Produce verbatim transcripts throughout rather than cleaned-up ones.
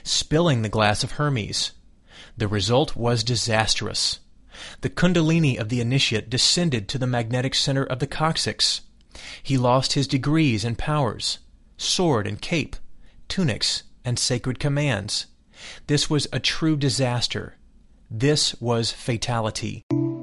spilling the glass of Hermes. The result was disastrous. The kundalini of the initiate descended to the magnetic center of the coccyx. He lost his degrees and powers, sword and cape, tunics and sacred commands. This was a true disaster. This was fatality.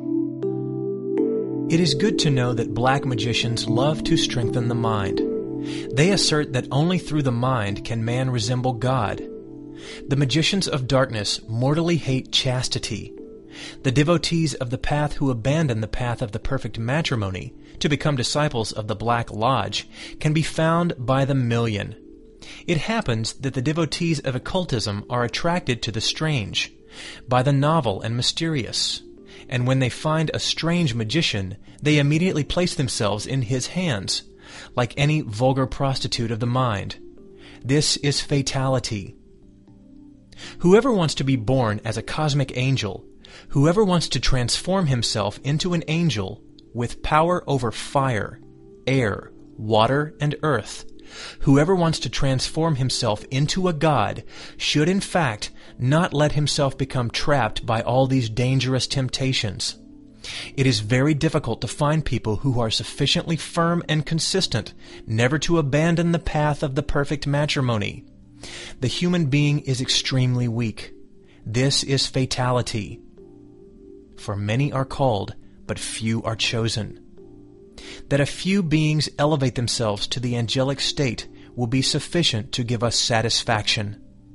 It is good to know that black magicians love to strengthen the mind. They assert that only through the mind can man resemble God. The magicians of darkness mortally hate chastity. The devotees of the path who abandon the path of the perfect matrimony to become disciples of the Black Lodge can be found by the million. It happens that the devotees of occultism are attracted to the strange, by the novel and mysterious, and when they find a strange magician, they immediately place themselves in his hands, like any vulgar prostitute of the mind. This is fatality. Whoever wants to be born as a cosmic angel, whoever wants to transform himself into an angel with power over fire, air, water, and earth, whoever wants to transform himself into a god should in fact not let himself become trapped by all these dangerous temptations. It is very difficult to find people who are sufficiently firm and consistent never to abandon the path of the perfect matrimony. The human being is extremely weak. This is fatality. For many are called, but few are chosen. That a few beings elevate themselves to the angelic state will be sufficient to give us satisfaction.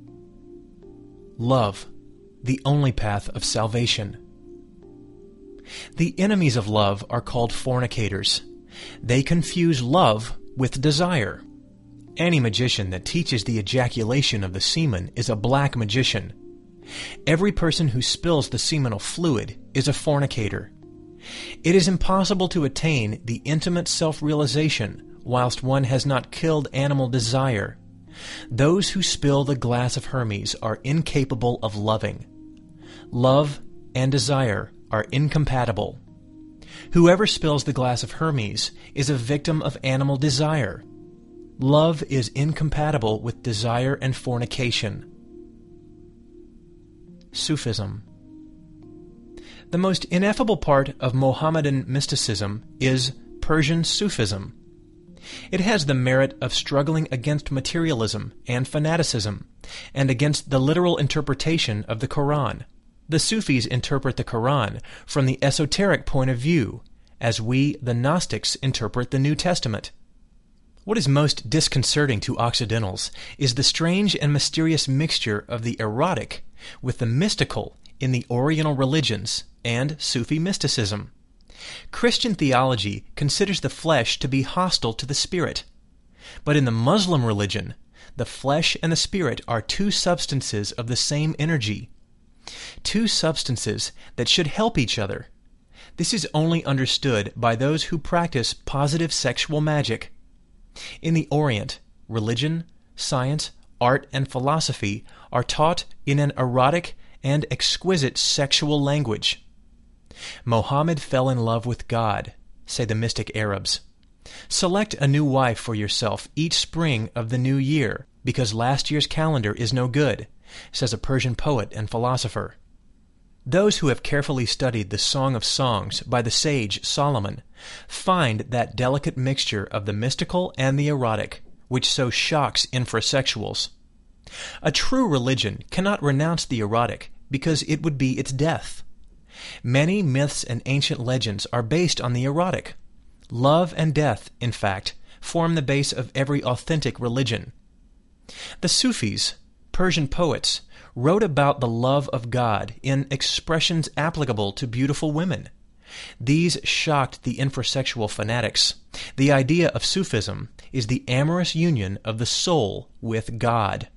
Love, the only path of salvation. The enemies of love are called fornicators. They confuse love with desire. Any magician that teaches the ejaculation of the semen is a black magician. Every person who spills the seminal fluid is a fornicator. It is impossible to attain the intimate self-realization whilst one has not killed animal desire. Those who spill the glass of Hermes are incapable of loving. Love and desire are incompatible. Whoever spills the glass of Hermes is a victim of animal desire. Love is incompatible with desire and fornication. Sufism. The most ineffable part of Mohammedan mysticism is Persian Sufism. It has the merit of struggling against materialism and fanaticism, and against the literal interpretation of the Quran. The Sufis interpret the Quran from the esoteric point of view, as we, the Gnostics, interpret the New Testament. What is most disconcerting to Occidentals is the strange and mysterious mixture of the erotic with the mystical in the Oriental religions and Sufi mysticism. Christian theology considers the flesh to be hostile to the spirit. But in the Muslim religion, the flesh and the spirit are two substances of the same energy. Two substances that should help each other. This is only understood by those who practice positive sexual magic. In the Orient, religion, science, art, and philosophy are taught in an erotic and exquisite sexual language. Mohammed fell in love with God, say the mystic Arabs. Select a new wife for yourself each spring of the new year, because last year's calendar is no good, says a Persian poet and philosopher. Those who have carefully studied the Song of Songs by the sage Solomon find that delicate mixture of the mystical and the erotic, which so shocks infrasexuals. A true religion cannot renounce the erotic because it would be its death. Many myths and ancient legends are based on the erotic. Love and death, in fact, form the base of every authentic religion. The Sufis, Persian poets, wrote about the love of God in expressions applicable to beautiful women. These shocked the infrasexual fanatics. The idea of Sufism is the amorous union of the soul with God.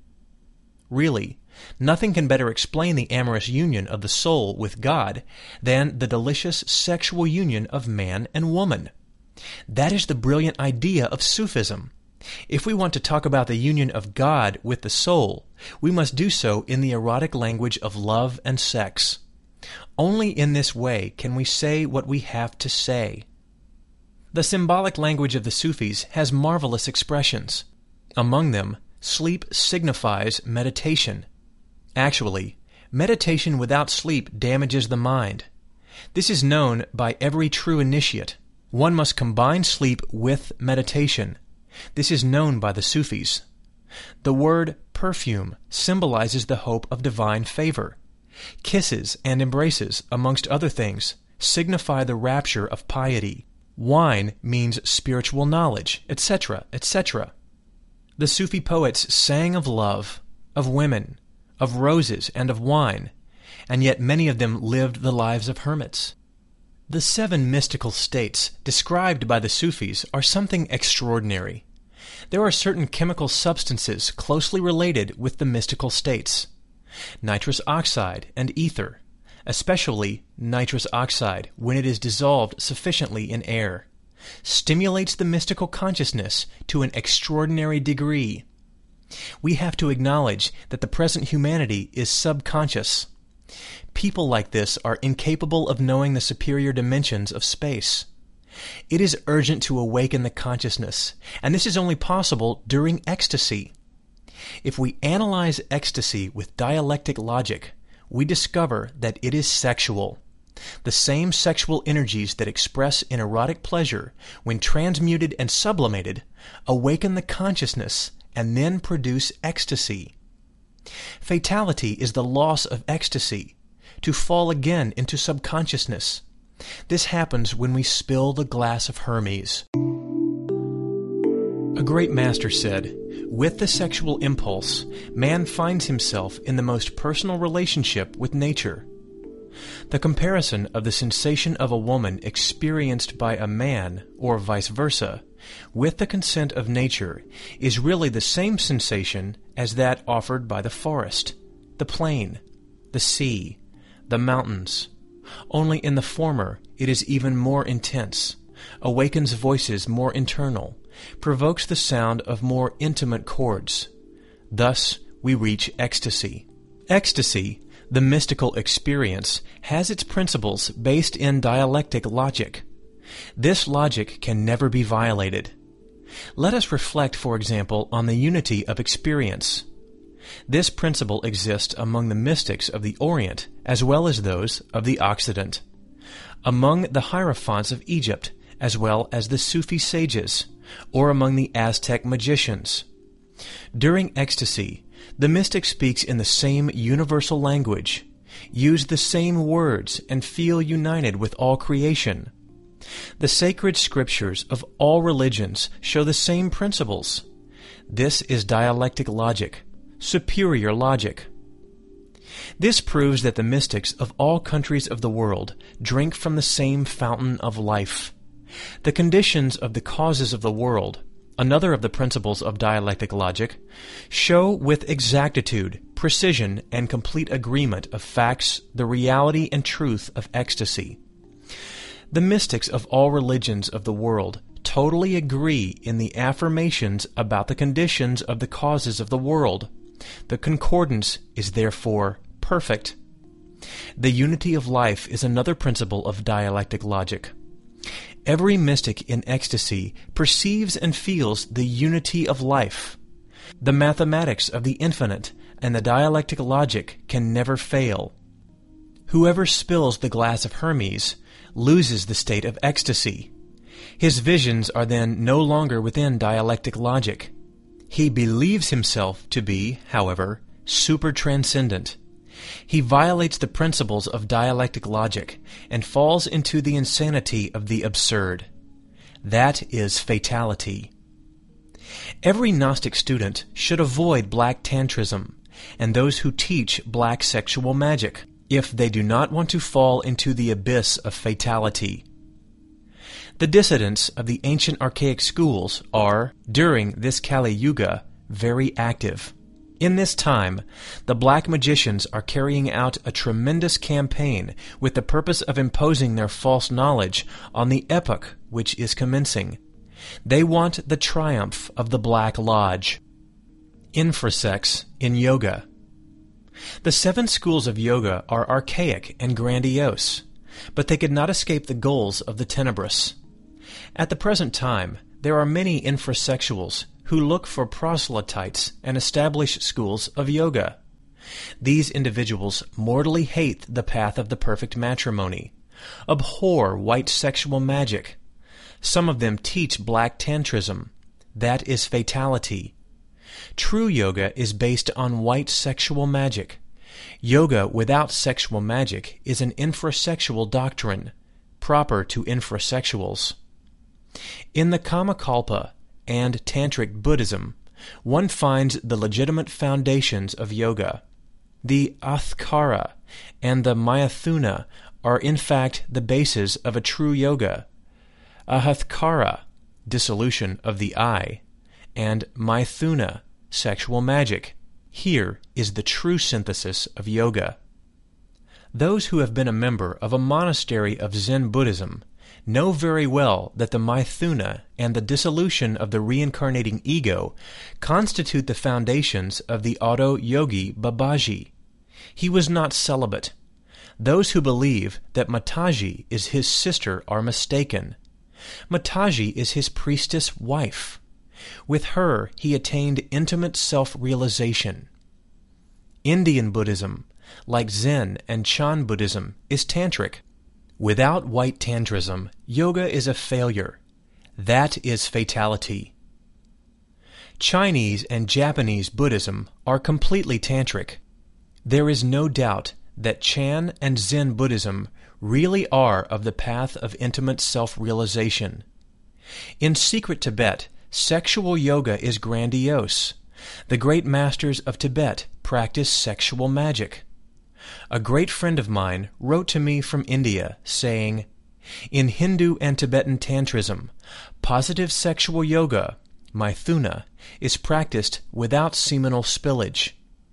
Really, nothing can better explain the amorous union of the soul with God than the delicious sexual union of man and woman. That is the brilliant idea of Sufism. If we want to talk about the union of God with the soul, we must do so in the erotic language of love and sex. Only in this way can we say what we have to say. The symbolic language of the Sufis has marvelous expressions. Among them, sleep signifies meditation, Actually, meditation without sleep damages the mind. This is known by every true initiate. One must combine sleep with meditation. This is known by the Sufis. The word perfume symbolizes the hope of divine favor. Kisses and embraces, amongst other things, signify the rapture of piety. Wine means spiritual knowledge, et cetera, et cetera. The Sufi poets sang of love, of women, of roses, and of wine, and yet many of them lived the lives of hermits. The seven mystical states described by the Sufis are something extraordinary. There are certain chemical substances closely related with the mystical states. Nitrous oxide and ether, especially nitrous oxide when it is dissolved sufficiently in air, stimulates the mystical consciousness to an extraordinary degree. We have to acknowledge that the present humanity is subconscious. People like this are incapable of knowing the superior dimensions of space. It is urgent to awaken the consciousness, and this is only possible during ecstasy. If we analyze ecstasy with dialectic logic, we discover that it is sexual. The same sexual energies that express in erotic pleasure, when transmuted and sublimated, awaken the consciousness and then produce ecstasy. Fatality is the loss of ecstasy, to fall again into subconsciousness. This happens when we spill the glass of Hermes. A great master said, "With the sexual impulse, man finds himself in the most personal relationship with nature." The comparison of the sensation of a woman experienced by a man, or vice versa, with the consent of nature is really the same sensation as that offered by the forest, the plain, the sea, the mountains. Only in the former it is even more intense, awakens voices more internal, provokes the sound of more intimate chords. Thus we reach ecstasy. Ecstasy, the mystical experience, has its principles based in dialectic logic. This logic can never be violated. Let us reflect, for example, on the unity of experience. This principle exists among the mystics of the Orient as well as those of the Occident, among the Hierophants of Egypt as well as the Sufi sages, or among the Aztec magicians. During ecstasy, the mystic speaks in the same universal language, use the same words, and feel united with all creation. The sacred scriptures of all religions show the same principles. This is dialectic logic, superior logic. This proves that the mystics of all countries of the world drink from the same fountain of life. The conditions of the causes of the world, another of the principles of dialectic logic, show with exactitude, precision, and complete agreement of facts the reality and truth of ecstasy. The mystics of all religions of the world totally agree in the affirmations about the conditions of the causes of the world. The concordance is therefore perfect. The unity of life is another principle of dialectic logic. Every mystic in ecstasy perceives and feels the unity of life. The mathematics of the infinite and the dialectic logic can never fail. Whoever spills the glass of Hermes loses the state of ecstasy. His visions are then no longer within dialectic logic. He believes himself to be, however, super-transcendent. He violates the principles of dialectic logic and falls into the insanity of the absurd. That is fatality. Every Gnostic student should avoid black tantrism and those who teach black sexual magic, if they do not want to fall into the abyss of fatality. The dissidents of the ancient archaic schools are, during this Kali Yuga, very active. In this time, the black magicians are carrying out a tremendous campaign with the purpose of imposing their false knowledge on the epoch which is commencing. They want the triumph of the Black Lodge. Infrasex in yoga. The seven schools of yoga are archaic and grandiose, but they could not escape the goals of the tenebrous. At the present time, there are many infrasexuals who look for proselytes and establish schools of yoga. These individuals mortally hate the path of the perfect matrimony, abhor white sexual magic. Some of them teach black tantrism. That is fatality. True yoga is based on white sexual magic. Yoga without sexual magic is an infrasexual doctrine, proper to infrasexuals. In the Kamakalpa and Tantric Buddhism, one finds the legitimate foundations of yoga. The Athkara and the Mayathuna are in fact the bases of a true yoga. Ahathkara, dissolution of the I, and Maithuna, sexual magic. Here is the true synthesis of yoga. Those who have been a member of a monastery of Zen Buddhism know very well that the Maithuna and the dissolution of the reincarnating ego constitute the foundations of the auto-yogi Babaji. He was not celibate. Those who believe that Mataji is his sister are mistaken. Mataji is his priestess wife. With her he attained intimate self-realization. Indian Buddhism, like Zen and Chan Buddhism, is tantric. Without white tantrism, yoga is a failure. That is fatality. Chinese and Japanese Buddhism are completely tantric. There is no doubt that Chan and Zen Buddhism really are of the path of intimate self-realization. In secret Tibet, sexual yoga is grandiose. The great masters of Tibet practice sexual magic. A great friend of mine wrote to me from India saying, "In Hindu and Tibetan Tantrism, positive sexual yoga, Maithuna, is practiced without seminal spillage.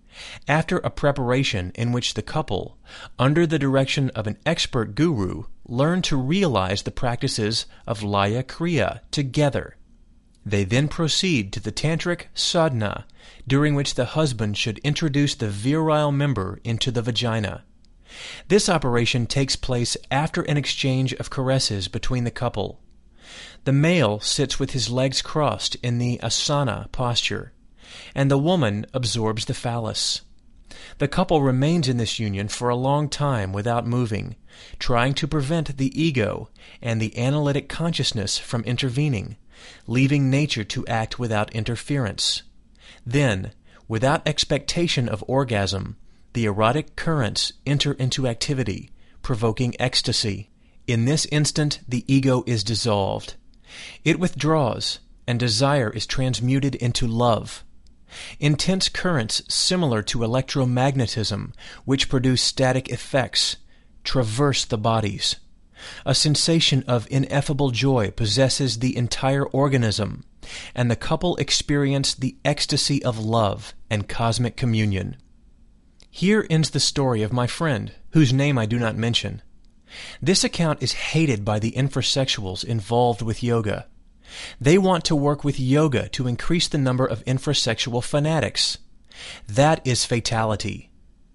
After a preparation in which the couple, under the direction of an expert guru, learn to realize the practices of Laya Kriya together, they then proceed to the tantric sadhana, during which the husband should introduce the virile member into the vagina. This operation takes place after an exchange of caresses between the couple. The male sits with his legs crossed in the asana posture, and the woman absorbs the phallus. The couple remains in this union for a long time without moving, trying to prevent the ego and the analytic consciousness from intervening, leaving nature to act without interference. Then, without expectation of orgasm, the erotic currents enter into activity, provoking ecstasy. In this instant, the ego is dissolved. It withdraws, and desire is transmuted into love. Intense currents similar to electromagnetism, which produce static effects, traverse the bodies. A sensation of ineffable joy possesses the entire organism, and the couple experience the ecstasy of love and cosmic communion. Here ends the story of my friend, whose name I do not mention. This account is hated by the infrasexuals involved with yoga. They want to work with yoga to increase the number of infrasexual fanatics. That is fatality.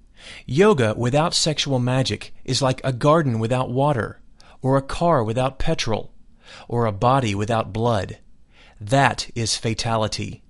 Yoga without sexual magic is like a garden without water, or a car without petrol, or a body without blood. That is fatality.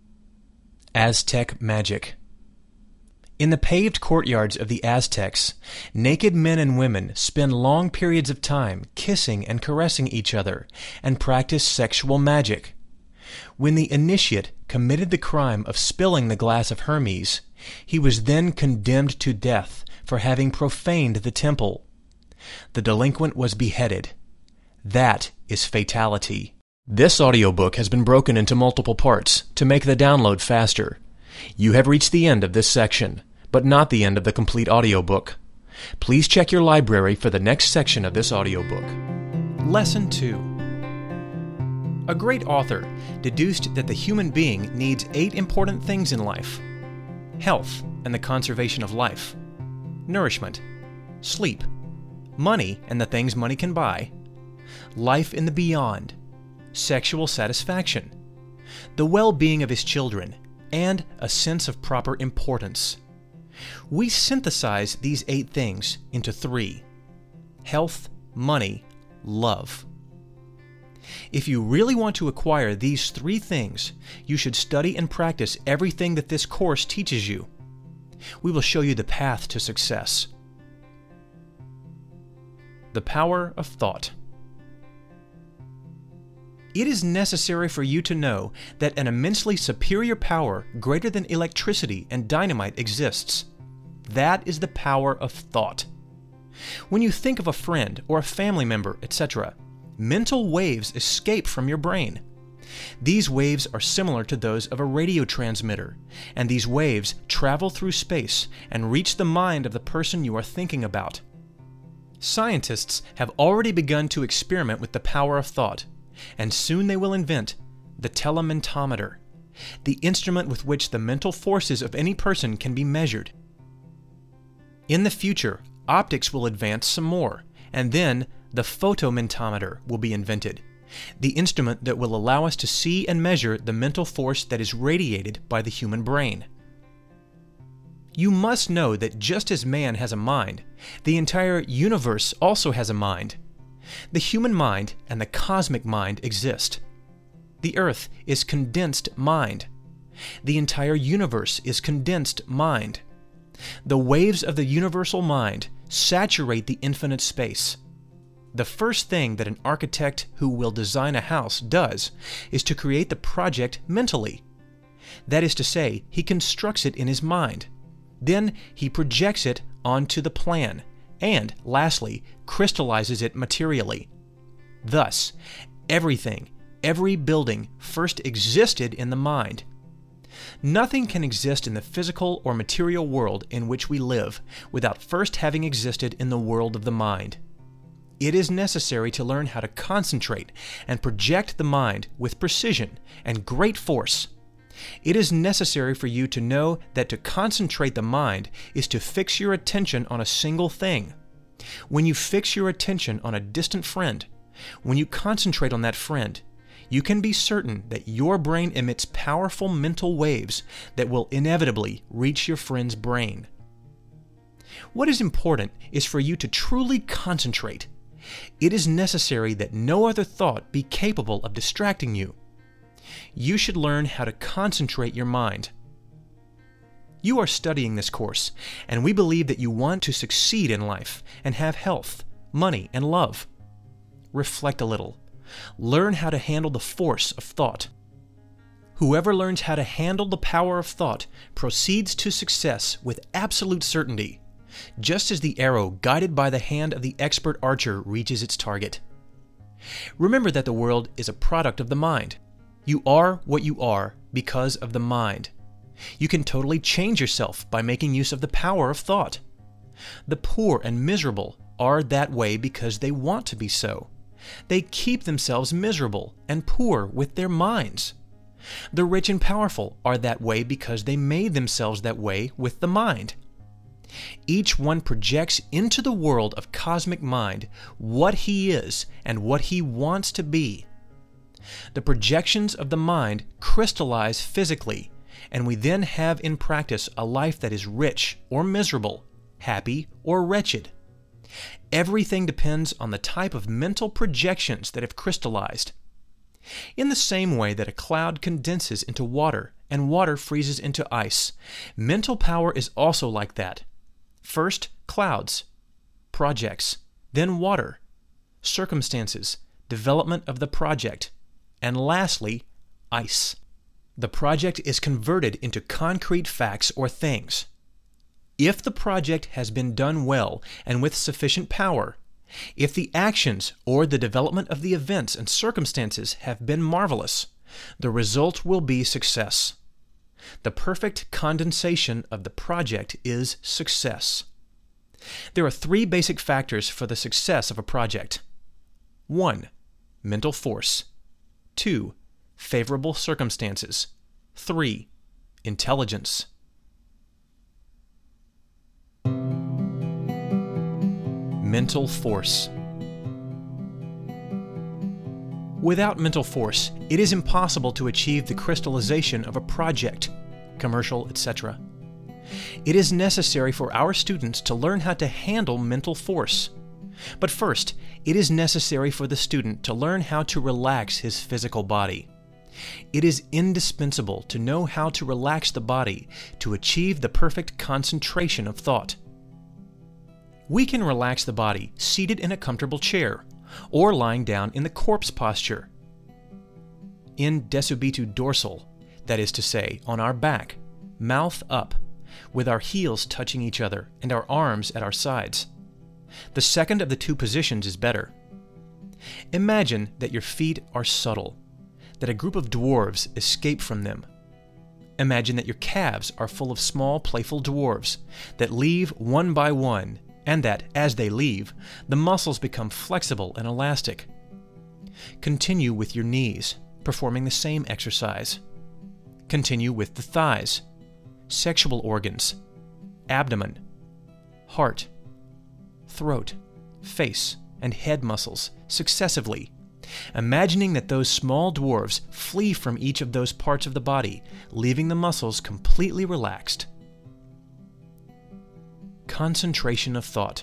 Aztec magic. In the paved courtyards of the Aztecs, naked men and women spend long periods of time kissing and caressing each other and practice sexual magic. When the initiate committed the crime of spilling the glass of Hermes, he was then condemned to death for having profaned the temple. The delinquent was beheaded. That is fatality. This audiobook has been broken into multiple parts to make the download faster. You have reached the end of this section, but not the end of the complete audiobook. Please check your library for the next section of this audiobook. Lesson two. A great author deduced that the human being needs eight important things in life: health and the conservation of life, nourishment, sleep, money and the things money can buy, life in the beyond, sexual satisfaction, the well-being of his children, and a sense of proper importance. We synthesize these eight things into three: health, money, love. If you really want to acquire these three things, you should study and practice everything that this course teaches you. We will show you the path to success. The power of thought. It is necessary for you to know that an immensely superior power greater than electricity and dynamite exists. That is the power of thought. When you think of a friend or a family member, et cetera, mental waves escape from your brain. These waves are similar to those of a radio transmitter, and these waves travel through space and reach the mind of the person you are thinking about. Scientists have already begun to experiment with the power of thought, and soon they will invent the telementometer, the instrument with which the mental forces of any person can be measured. In the future, optics will advance some more, and then the photomentometer will be invented, the instrument that will allow us to see and measure the mental force that is radiated by the human brain. You must know that just as man has a mind, the entire universe also has a mind. The human mind and the cosmic mind exist. The earth is condensed mind. The entire universe is condensed mind. The waves of the universal mind saturate the infinite space. The first thing that an architect who will design a house does is to create the project mentally. That is to say, he constructs it in his mind. Then he projects it onto the plan, and, lastly, crystallizes it materially. Thus, everything, every building, first existed in the mind. Nothing can exist in the physical or material world in which we live without first having existed in the world of the mind. It is necessary to learn how to concentrate and project the mind with precision and great force. It is necessary for you to know that to concentrate the mind is to fix your attention on a single thing. When you fix your attention on a distant friend, when you concentrate on that friend, you can be certain that your brain emits powerful mental waves that will inevitably reach your friend's brain. What is important is for you to truly concentrate. It is necessary that no other thought be capable of distracting you. You should learn how to concentrate your mind. You are studying this course, and we believe that you want to succeed in life and have health, money, and love. Reflect a little. Learn how to handle the force of thought. Whoever learns how to handle the power of thought proceeds to success with absolute certainty, just as the arrow guided by the hand of the expert archer reaches its target. Remember that the world is a product of the mind. You are what you are because of the mind. You can totally change yourself by making use of the power of thought. The poor and miserable are that way because they want to be so. They keep themselves miserable and poor with their minds. The rich and powerful are that way because they made themselves that way with the mind. Each one projects into the world of cosmic mind what he is and what he wants to be. The projections of the mind crystallize physically, and we then have in practice a life that is rich or miserable, happy or wretched. Everything depends on the type of mental projections that have crystallized. In the same way that a cloud condenses into water and water freezes into ice, mental power is also like that. First, clouds, projects, then water, circumstances, development of the project, and lastly, ice. The project is converted into concrete facts or things. If the project has been done well and with sufficient power, if the actions or the development of the events and circumstances have been marvelous, the result will be success. The perfect condensation of the project is success. There are three basic factors for the success of a project. one. Mental force. two. Favorable circumstances. three. Intelligence. Mental force. Without mental force, it is impossible to achieve the crystallization of a project, commercial, et cetera. It is necessary for our students to learn how to handle mental force. But first, it is necessary for the student to learn how to relax his physical body. It is indispensable to know how to relax the body to achieve the perfect concentration of thought. We can relax the body seated in a comfortable chair or lying down in the corpse posture. In desubitu dorsal, that is to say, on our back, mouth up, with our heels touching each other and our arms at our sides. The second of the two positions is better. Imagine that your feet are subtle, that a group of dwarves escape from them. Imagine that your calves are full of small, playful dwarves that leave one by one, and that, as they leave, the muscles become flexible and elastic. Continue with your knees, performing the same exercise. Continue with the thighs, sexual organs, abdomen, heart, throat, face, and head muscles successively, imagining that those small dwarves flee from each of those parts of the body, leaving the muscles completely relaxed. Concentration of thought.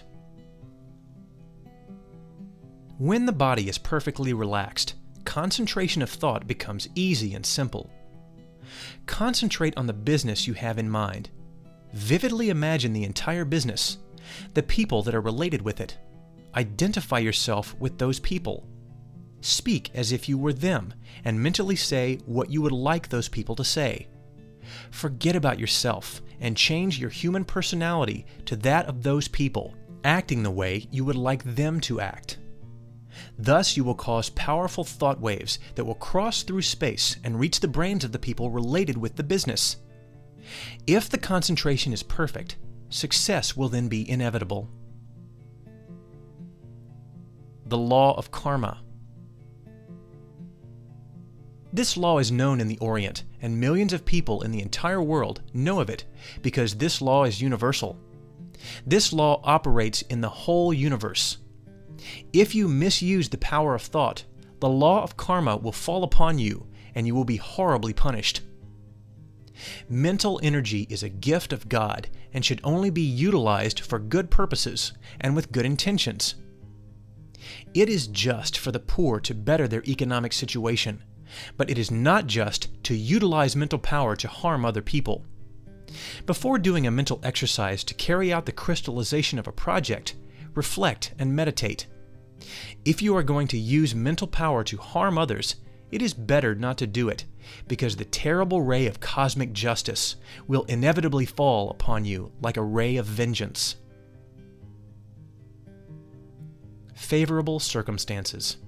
When the body is perfectly relaxed, concentration of thought becomes easy and simple. Concentrate on the business you have in mind. Vividly imagine the entire business, the people that are related with it. Identify yourself with those people. Speak as if you were them, and mentally say what you would like those people to say. Forget about yourself and change your human personality to that of those people, acting the way you would like them to act. Thus you will cause powerful thought waves that will cross through space and reach the brains of the people related with the business. If the concentration is perfect, success will then be inevitable. The law of karma. This law is known in the Orient, and millions of people in the entire world know of it because this law is universal. This law operates in the whole universe. If you misuse the power of thought, the law of karma will fall upon you and you will be horribly punished. Mental energy is a gift of God and should only be utilized for good purposes and with good intentions. It is just for the poor to better their economic situation, but it is not just to utilize mental power to harm other people. Before doing a mental exercise to carry out the crystallization of a project, reflect and meditate. If you are going to use mental power to harm others, it is better not to do it, because the terrible ray of cosmic justice will inevitably fall upon you like a ray of vengeance. Favorable circumstances.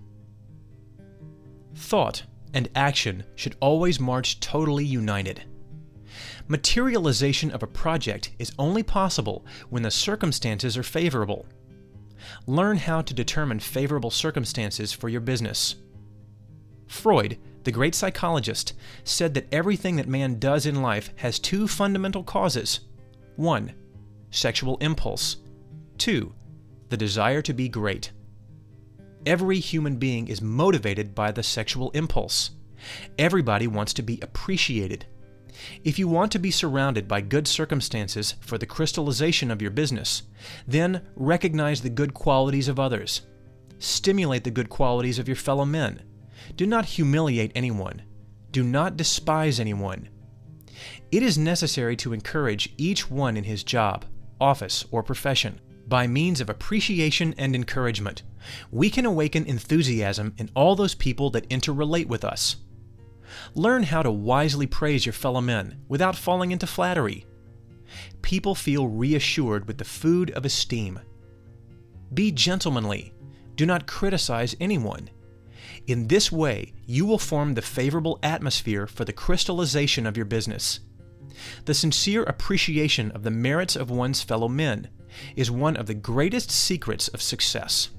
Thought and action should always march totally united. Materialization of a project is only possible when the circumstances are favorable. Learn how to determine favorable circumstances for your business. Freud, the great psychologist, said that everything that man does in life has two fundamental causes. One, sexual impulse. Two, the desire to be great. Every human being is motivated by the sexual impulse. Everybody wants to be appreciated. If you want to be surrounded by good circumstances for the crystallization of your business, then recognize the good qualities of others. Stimulate the good qualities of your fellow men. Do not humiliate anyone. Do not despise anyone. It is necessary to encourage each one in his job, office, or profession. By means of appreciation and encouragement, we can awaken enthusiasm in all those people that interrelate with us. Learn how to wisely praise your fellow men without falling into flattery. People feel reassured with the food of esteem. Be gentlemanly. Do not criticize anyone. In this way, you will form the favorable atmosphere for the crystallization of your business. The sincere appreciation of the merits of one's fellow men is one of the greatest secrets of success.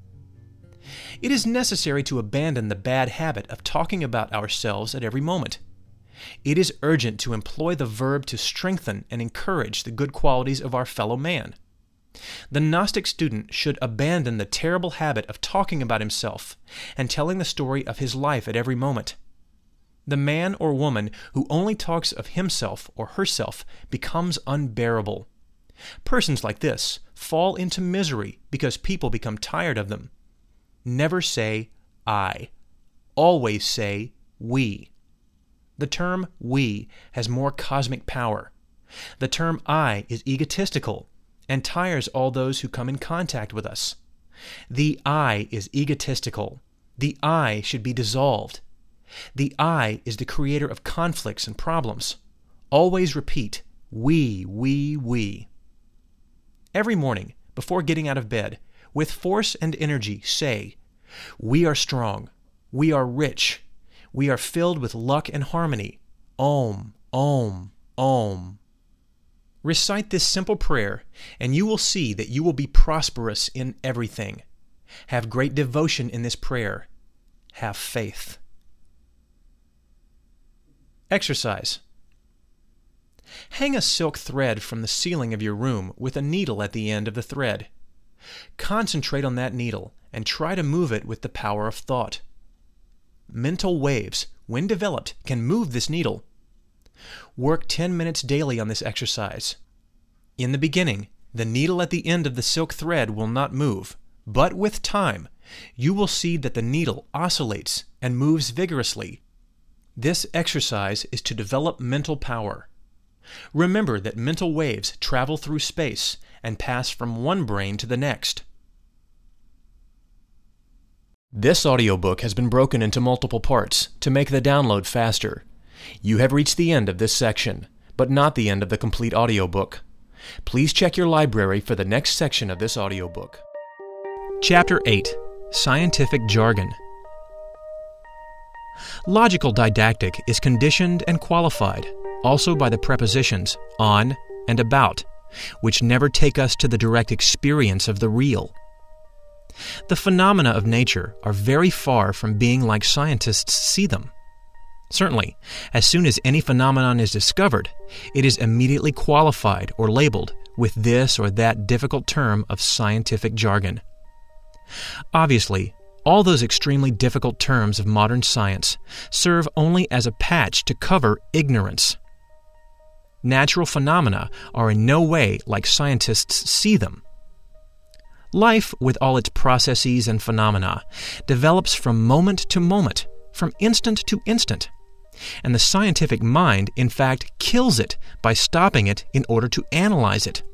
It is necessary to abandon the bad habit of talking about ourselves at every moment. It is urgent to employ the verb to strengthen and encourage the good qualities of our fellow man. The Gnostic student should abandon the terrible habit of talking about himself and telling the story of his life at every moment. The man or woman who only talks of himself or herself becomes unbearable. Persons like this fall into misery because people become tired of them. Never say, I. Always say, we. The term we has more cosmic power. The term I is egotistical and tires all those who come in contact with us. The I is egotistical. The I should be dissolved. The I is the creator of conflicts and problems. Always repeat, we, we, we. Every morning, before getting out of bed, with force and energy, say, we are strong. We are rich. We are filled with luck and harmony. Om, Om, Om. Recite this simple prayer, and you will see that you will be prosperous in everything. Have great devotion in this prayer. Have faith. Exercise. Hang a silk thread from the ceiling of your room with a needle at the end of the thread. Concentrate on that needle and try to move it with the power of thought. Mental waves, when developed, can move this needle. Work ten minutes daily on this exercise. In the beginning, the needle at the end of the silk thread will not move, but with time, you will see that the needle oscillates and moves vigorously. This exercise is to develop mental power. Remember that mental waves travel through space and pass from one brain to the next. This audiobook has been broken into multiple parts to make the download faster. You have reached the end of this section, but not the end of the complete audiobook. Please check your library for the next section of this audiobook. Chapter eight. Scientific Jargon. Logical didactic is conditioned and qualified also by the prepositions on and about, which never take us to the direct experience of the real. The phenomena of nature are very far from being like scientists see them. Certainly, as soon as any phenomenon is discovered, it is immediately qualified or labeled with this or that difficult term of scientific jargon. Obviously, all those extremely difficult terms of modern science serve only as a patch to cover ignorance. Natural phenomena are in no way like scientists see them. Life, with all its processes and phenomena, develops from moment to moment, from instant to instant. And the scientific mind, in fact, kills it by stopping it in order to analyze it.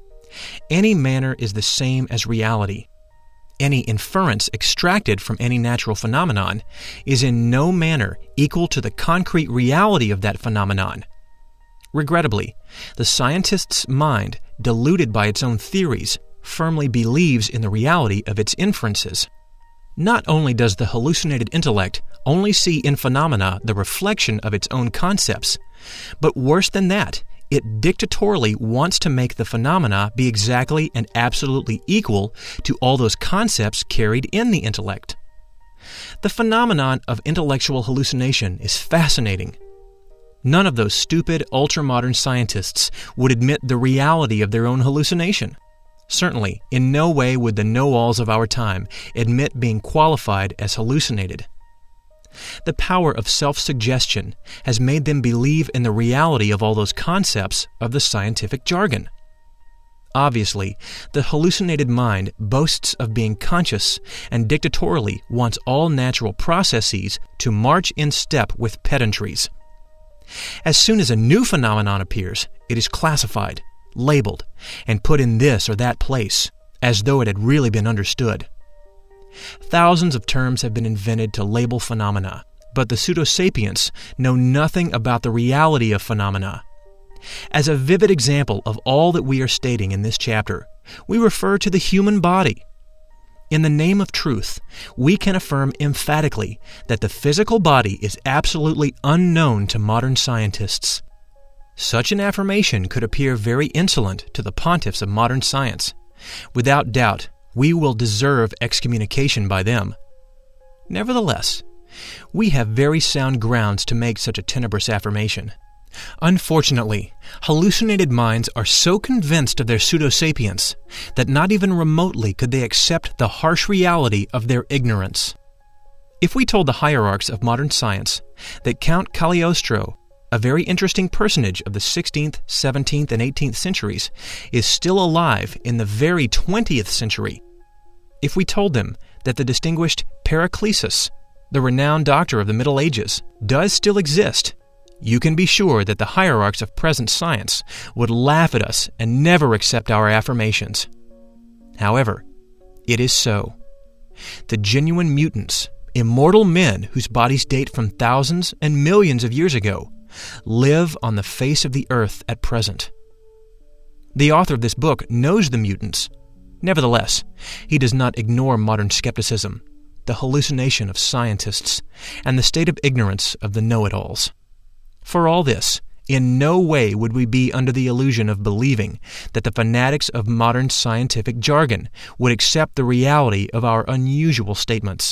Any manner is the same as reality. Any inference extracted from any natural phenomenon is in no manner equal to the concrete reality of that phenomenon. Regrettably, the scientist's mind, deluded by its own theories, firmly believes in the reality of its inferences. Not only does the hallucinated intellect only see in phenomena the reflection of its own concepts, but worse than that, it dictatorily wants to make the phenomena be exactly and absolutely equal to all those concepts carried in the intellect. The phenomenon of intellectual hallucination is fascinating. None of those stupid, ultra-modern scientists would admit the reality of their own hallucination. Certainly, in no way would the know-alls of our time admit being qualified as hallucinated. The power of self-suggestion has made them believe in the reality of all those concepts of the scientific jargon. Obviously, the hallucinated mind boasts of being conscious and dictatorily wants all natural processes to march in step with pedantries. As soon as a new phenomenon appears, it is classified, labeled, and put in this or that place, as though it had really been understood. Thousands of terms have been invented to label phenomena, but the pseudo-sapients know nothing about the reality of phenomena. As a vivid example of all that we are stating in this chapter, we refer to the human body. In the name of truth, we can affirm emphatically that the physical body is absolutely unknown to modern scientists. Such an affirmation could appear very insolent to the pontiffs of modern science. Without doubt, we will deserve excommunication by them. Nevertheless, we have very sound grounds to make such a tenebrous affirmation. Unfortunately, hallucinated minds are so convinced of their pseudo-sapience that not even remotely could they accept the harsh reality of their ignorance. If we told the hierarchs of modern science that Count Cagliostro, a very interesting personage of the sixteenth, seventeenth, and eighteenth centuries, is still alive in the very twentieth century, if we told them that the distinguished Paracelsus, the renowned doctor of the Middle Ages, does still exist, you can be sure that the hierarchs of present science would laugh at us and never accept our affirmations. However, it is so. The genuine mutants, immortal men whose bodies date from thousands and millions of years ago, live on the face of the earth at present. The author of this book knows the mutants. Nevertheless, he does not ignore modern skepticism, the hallucination of scientists, and the state of ignorance of the know-it-alls. For all this, in no way would we be under the illusion of believing that the fanatics of modern scientific jargon would accept the reality of our unusual statements.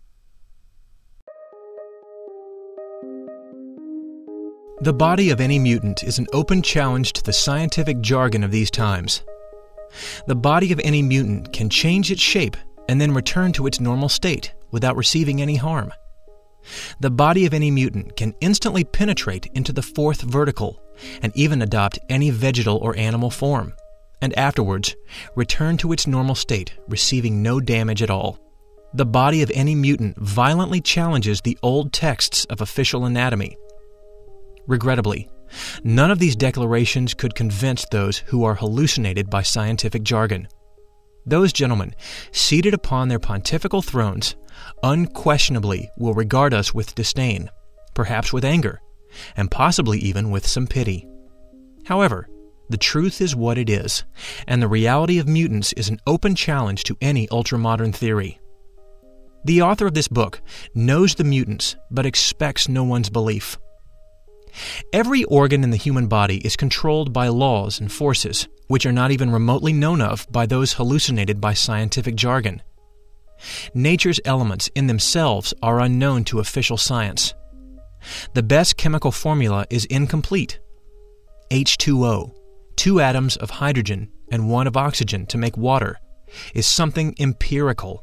The body of any mutant is an open challenge to the scientific jargon of these times. The body of any mutant can change its shape and then return to its normal state without receiving any harm. The body of any mutant can instantly penetrate into the fourth vertical and even adopt any vegetal or animal form, and afterwards return to its normal state, receiving no damage at all. The body of any mutant violently challenges the old texts of official anatomy. Regrettably, none of these declarations could convince those who are hallucinated by scientific jargon. Those gentlemen, seated upon their pontifical thrones, unquestionably will regard us with disdain, perhaps with anger, and possibly even with some pity. However, the truth is what it is, and the reality of mutants is an open challenge to any ultramodern theory. The author of this book knows the mutants, but expects no one's belief. Every organ in the human body is controlled by laws and forces which are not even remotely known of by those hallucinated by scientific jargon. Nature's elements in themselves are unknown to official science. The best chemical formula is incomplete. H two O, two atoms of hydrogen and one of oxygen to make water, is something empirical.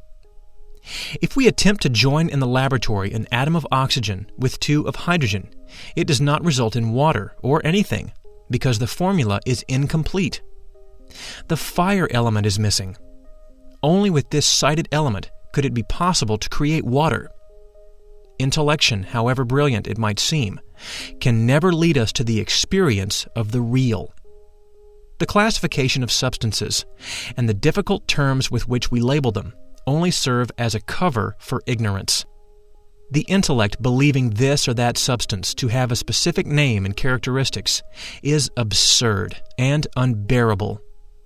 If we attempt to join in the laboratory an atom of oxygen with two of hydrogen, it does not result in water or anything, because the formula is incomplete. The fire element is missing. Only with this cited element could it be possible to create water. Intellection, however brilliant it might seem, can never lead us to the experience of the real. The classification of substances and the difficult terms with which we label them only serve as a cover for ignorance. The intellect believing this or that substance to have a specific name and characteristics is absurd and unbearable.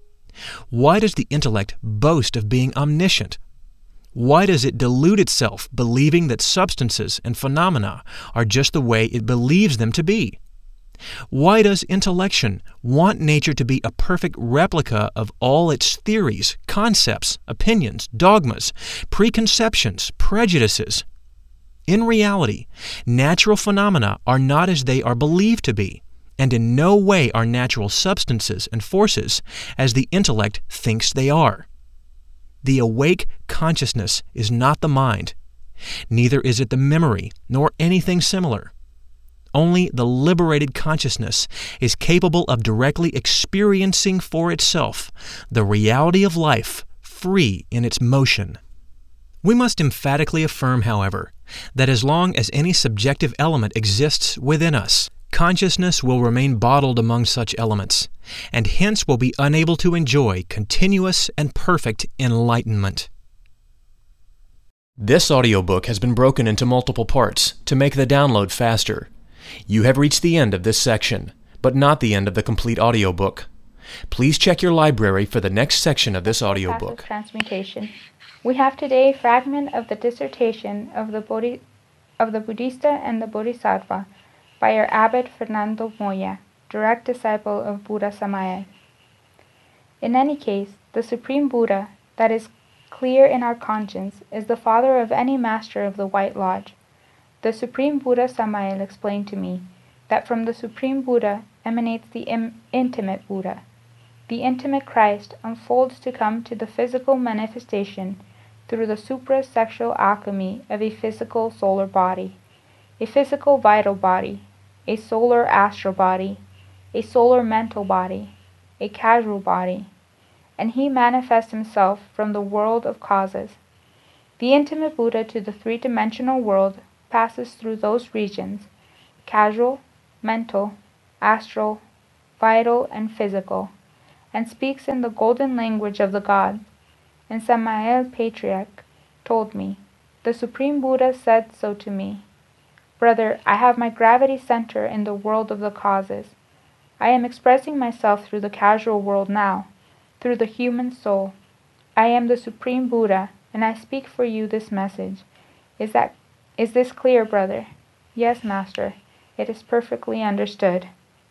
Why does the intellect boast of being omniscient? Why does it delude itself believing that substances and phenomena are just the way it believes them to be? Why does intellection want nature to be a perfect replica of all its theories, concepts, opinions, dogmas, preconceptions, prejudices? In reality, natural phenomena are not as they are believed to be, and in no way are natural substances and forces as the intellect thinks they are. The awake consciousness is not the mind. Neither is it the memory, nor anything similar. Only the liberated consciousness is capable of directly experiencing for itself the reality of life, free in its motion. We must emphatically affirm, however, that as long as any subjective element exists within us, consciousness will remain bottled among such elements, and hence will be unable to enjoy continuous and perfect enlightenment. This audiobook has been broken into multiple parts to make the download faster. You have reached the end of this section, but not the end of the complete audiobook. Please check your library for the next section of this audiobook. Transmutation. We have today a fragment of the dissertation of the, Bodhi, of the Buddhista and the Bodhisattva by our abbot Fernando Moya, direct disciple of Buddha Samael. In any case, the Supreme Buddha, that is clear in our conscience, is the father of any master of the White Lodge. The Supreme Buddha Samael explained to me that from the Supreme Buddha emanates the im- intimate Buddha. The intimate Christ unfolds to come to the physical manifestation through the supra-sexual alchemy of a physical solar body, a physical vital body, a solar astral body, a solar mental body, a causal body, and he manifests himself from the world of causes. The intimate Buddha to the three-dimensional world passes through those regions, causal, mental, astral, vital, and physical, and speaks in the golden language of the gods. And Samael Patriarch told me, the Supreme Buddha said so to me. Brother, I have my gravity center in the world of the causes. I am expressing myself through the casual world now, through the human soul. I am the Supreme Buddha, and I speak for you this message. Is that is this clear, brother? Yes, master. It is perfectly understood.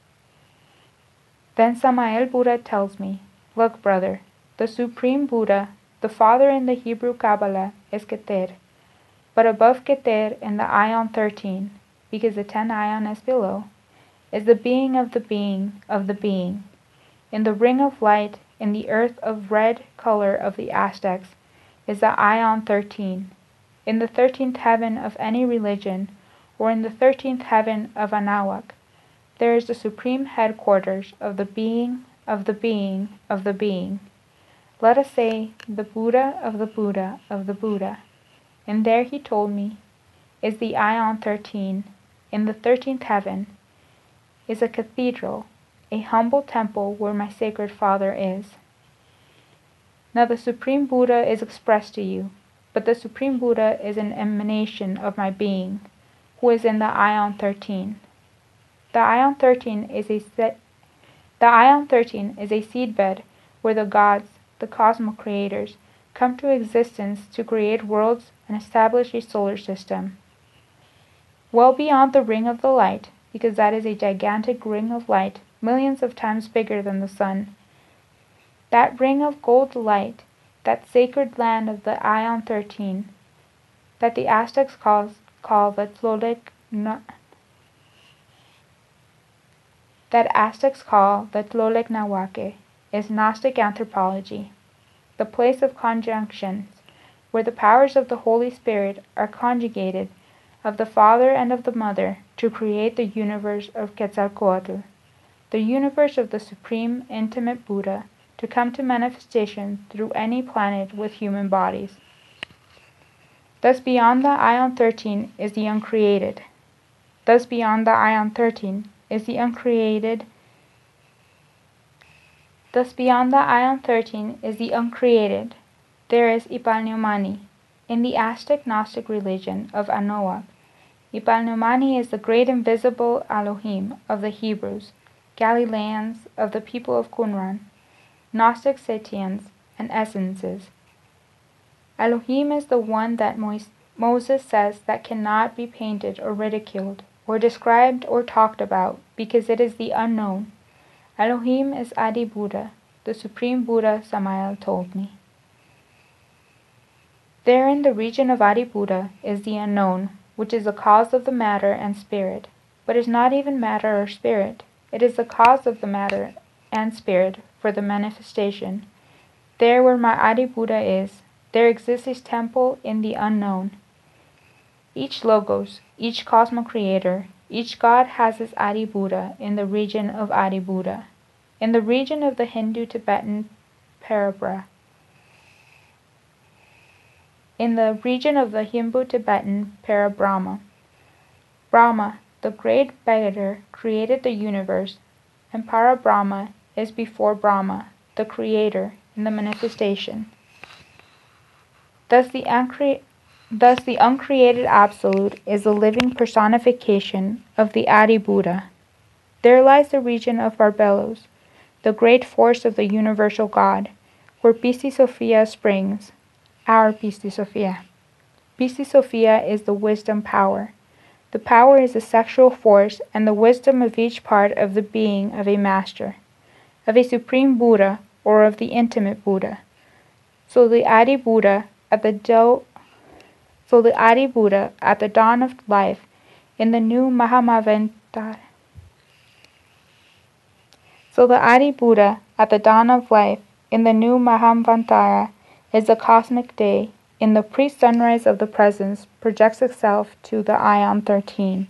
Then Samael Buddha tells me, look, brother, the Supreme Buddha, the Father in the Hebrew Kabbalah, is Keter. But above Keter in the Ion thirteen, because the ten Ion is below, is the being of the being of the being. In the ring of light, in the earth of red color of the Aztecs, is the Ion thirteen. In the thirteenth heaven of any religion, or in the thirteenth heaven of Anahuac, there is the supreme headquarters of the being of the being of the being. Let us say the Buddha of the Buddha of the Buddha. And there, he told me, is the Ion thirteen. In the thirteenth heaven is a cathedral, a humble temple where my sacred Father is. Now the Supreme Buddha is expressed to you, but the Supreme Buddha is an emanation of my being, who is in the Ion thirteen. The Ion thirteen is a set, the Ion thirteen is a seedbed where the gods, the cosmic creators, come to existence to create worlds and establish a solar system. Well beyond the ring of the light, because that is a gigantic ring of light, millions of times bigger than the sun. That ring of gold light, that sacred land of the Ion thirteen, that the Aztecs call, call the Tlolec Na- that Aztecs call the Tlolec Nahuaque, is Gnostic anthropology, the place of conjunctions, where the powers of the Holy Spirit are conjugated of the Father and of the Mother to create the universe of Quetzalcoatl, the universe of the Supreme Intimate Buddha, to come to manifestation through any planet with human bodies. Thus beyond the Ion thirteen is the uncreated. Thus beyond the Ion thirteen is the uncreated. Thus beyond the Ion thirteen is the uncreated. There is Ipalneumani. In the Aztec Gnostic religion of Anahuac, Ipalneumani is the great invisible Elohim of the Hebrews, Galileans of the people of Qumran, Gnostic Setians, and Essences. Elohim is the one that Moses says that cannot be painted or ridiculed, or described or talked about, because it is the unknown. Elohim is Adi Buddha, the Supreme Buddha, Samael told me. There in the region of Adi Buddha is the unknown, which is the cause of the matter and spirit, but is not even matter or spirit. It is the cause of the matter and spirit for the manifestation. There where my Adi Buddha is, there exists a temple in the unknown. Each logos, each cosmic creator, each god has his Adi Buddha in the region of Adi Buddha, in the region of the Hindu-Tibetan Parabra, in the region of the Hindu-Tibetan Parabrahma. Brahma, the great begetter, created the universe, and Parabrahma is before Brahma, the creator, in the manifestation. Thus the, uncre- thus the uncreated Absolute is the living personification of the Adi Buddha. There lies the region of Barbelos, the great force of the universal God, where Pisti Sophia springs, our Pisti Sophia. Pisti Sophia is the wisdom power. The power is the sexual force and the wisdom of each part of the being of a master, of a supreme Buddha, or of the intimate Buddha. So the Adi Buddha at the do- so the Adi Buddha at the dawn of life in the new Mahamavantara. So the Adi Buddha at the dawn of life in the new Mahamvantara is the cosmic day. In the pre-sunrise of the presence projects itself to the Ion thirteen.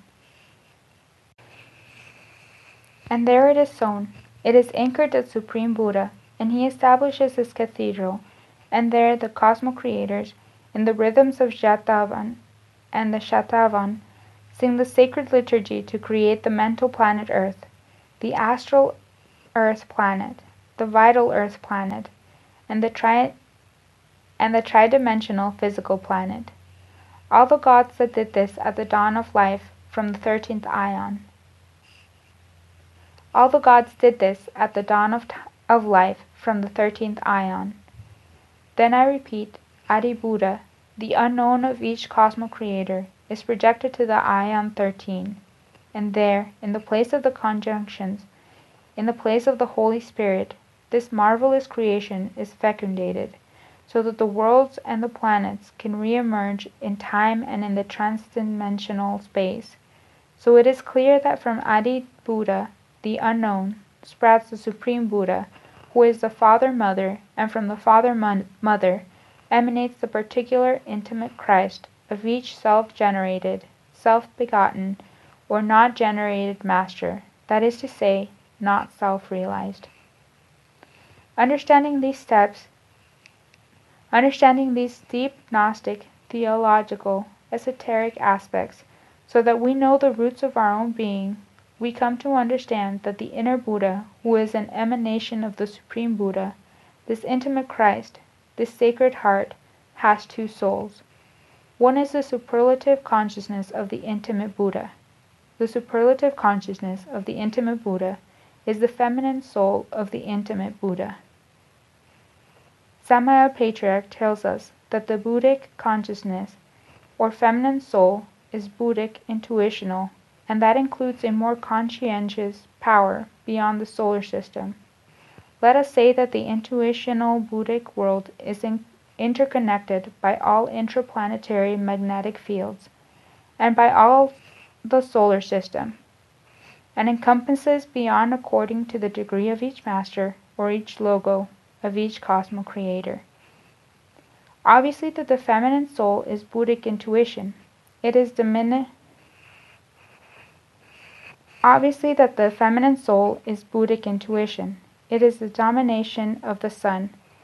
And there it is sown. It is anchored at Supreme Buddha, and he establishes his cathedral, and there the cosmic creators, in the rhythms of Jatavan and the Shatavan, Sing the sacred liturgy to create the mental planet Earth, the astral Earth planet, the vital Earth planet, and the tri- and the tridimensional physical planet. All the gods that did this at the dawn of life from the thirteenth Aeon. All the gods did this at the dawn of, t- of life from the thirteenth Aeon. Then I repeat, Adi Buddha, the unknown of each cosmo-creator, is projected to the Aeon thirteen, and there, in the place of the conjunctions, in the place of the Holy Spirit, this marvelous creation is fecundated, so that the worlds and the planets can re-emerge in time and in the transdimensional space. So it is clear that from Adi Buddha, the unknown, sprouts the Supreme Buddha, who is the Father-Mother, and from the Father-Mother emanates the particular intimate Christ of each self-generated, self-begotten, or not generated master, that is to say, not self-realized. Understanding these steps, understanding these deep Gnostic, theological, esoteric aspects, so that we know the roots of our own being, we come to understand that the inner Buddha, who is an emanation of the Supreme Buddha, this intimate Christ, this sacred heart, has two souls. One is the superlative consciousness of the intimate Buddha. The superlative consciousness of the intimate Buddha is the feminine soul of the intimate Buddha. Samaya Patriarch tells us that the Buddhic consciousness, or feminine soul, is Buddhic intuitional, and that includes a more conscientious power beyond the solar system. Let us say that the intuitional Buddhic world is in, interconnected by all intraplanetary magnetic fields, and by all the solar system, and encompasses beyond according to the degree of each master, or each logo, of each cosmo-creator. Obviously that the feminine soul is Buddhic intuition. It is dimini- Obviously that the feminine soul is Buddhic intuition. It is the domination of the sun.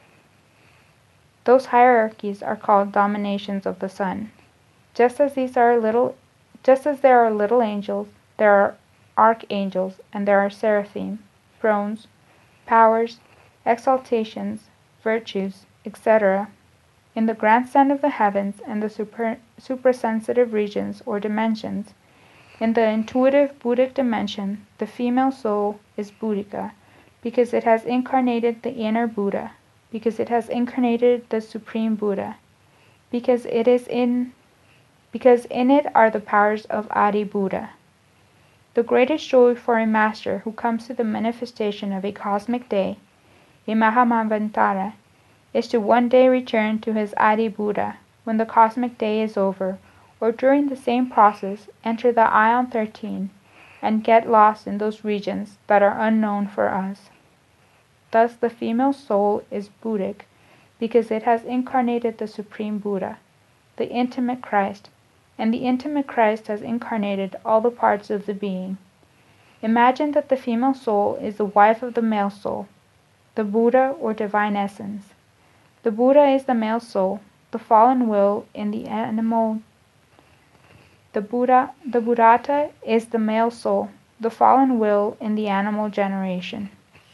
Those hierarchies are called dominations of the sun. Just as these are little, just as there are little angels, there are archangels, and there are seraphim, thrones, powers, exaltations, virtues, et cetera. In the grandstand of the heavens and the super, suprasensitive regions or dimensions, in the intuitive Buddhic dimension, the female soul is Buddhika, because it has incarnated the inner Buddha, because it has incarnated the Supreme Buddha, because it is in, because in it are the powers of Adi Buddha. The greatest joy for a master who comes to the manifestation of a cosmic day, a Mahamavantara, is to one day return to his Adi Buddha when the cosmic day is over, or during the same process enter the Ion thirteen and get lost in those regions that are unknown for us. Thus the female soul is Buddhic because it has incarnated the Supreme Buddha, the intimate Christ, and the intimate Christ has incarnated all the parts of the being. Imagine that the female soul is the wife of the male soul, the Buddha or divine essence. The Buddha is the male soul, the fallen will in the animal. The Buddha, the Buddhata is the male soul, the fallen will in the animal generation.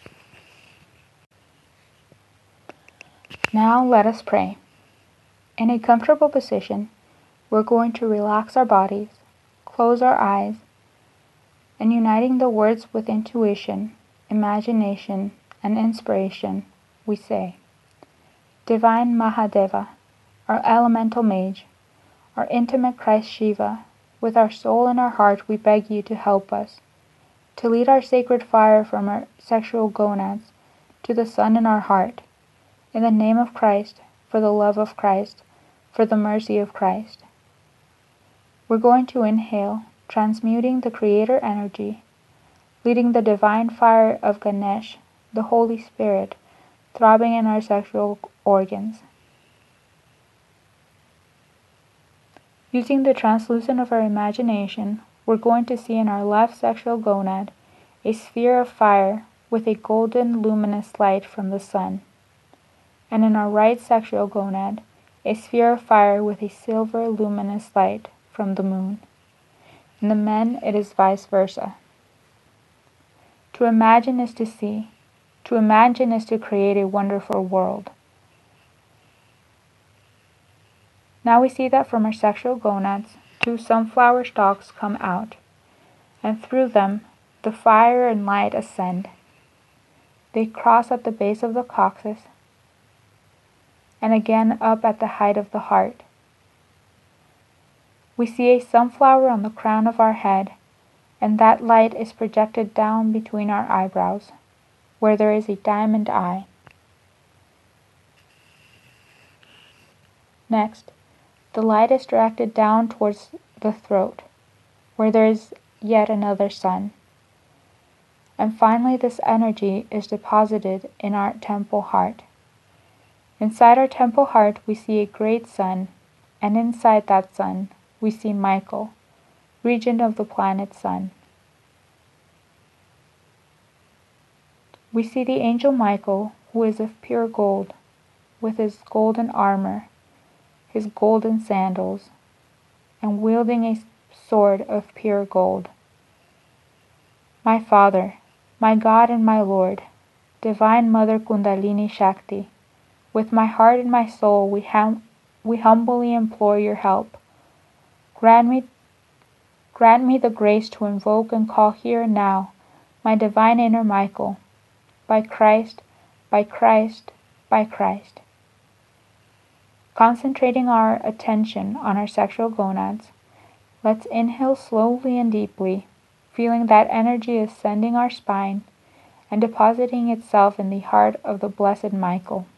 Now let us pray. In a comfortable position, we're going to relax our bodies, close our eyes, and uniting the words with intuition, imagination, and inspiration, we say, Divine Mahadeva, our elemental mage, our intimate Christ Shiva, with our soul and our heart we beg you to help us, to lead our sacred fire from our sexual gonads to the sun in our heart, in the name of Christ, for the love of Christ, for the mercy of Christ. We're going to inhale, transmuting the Creator energy, leading the divine fire of Ganesh, the Holy Spirit, throbbing in our sexual organs. Using the translucent of our imagination, we're going to see in our left sexual gonad a sphere of fire with a golden luminous light from the sun, and in our right sexual gonad a sphere of fire with a silver luminous light from the moon. In the men, it is vice versa. To imagine is to see. To imagine is to create a wonderful world. Now we see that from our sexual gonads, two sunflower stalks come out, and through them the fire and light ascend. They cross at the base of the coccyx, and again up at the height of the heart. We see a sunflower on the crown of our head, and that light is projected down between our eyebrows, where there is a diamond eye. Next, the light is directed down towards the throat, where there is yet another sun. And finally, this energy is deposited in our temple heart. Inside our temple heart, we see a great sun, and inside that sun, we see Michael, regent of the planet Sun. We see the angel Michael, who is of pure gold, with his golden armor, his golden sandals, and wielding a sword of pure gold. My Father, my God and my Lord, Divine Mother Kundalini Shakti, with my heart and my soul we, hum- we humbly implore your help. Grant me, grant me the grace to invoke and call here and now my divine inner Michael, by Christ, by Christ, by Christ. Concentrating our attention on our sexual gonads, let's inhale slowly and deeply, feeling that energy ascending our spine and depositing itself in the heart of the Blessed Michael.